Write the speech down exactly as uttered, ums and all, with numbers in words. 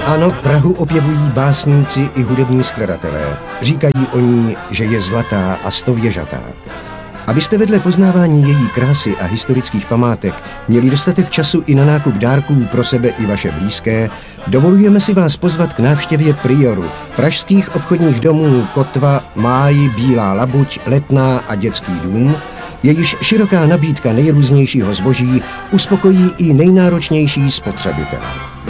Ano, Prahu objevují básníci i hudební skladatelé. Říkají o ní, že je zlatá a stověžatá. Abyste vedle poznávání její krásy a historických památek měli dostatek času i na nákup dárků pro sebe i vaše blízké, dovolujeme si vás pozvat k návštěvě Prioru, pražských obchodních domů Kotva, Máj, Bílá labuť, Letná a Dětský dům, jejíž široká nabídka nejrůznějšího zboží uspokojí i nejnáročnější spotřebitele.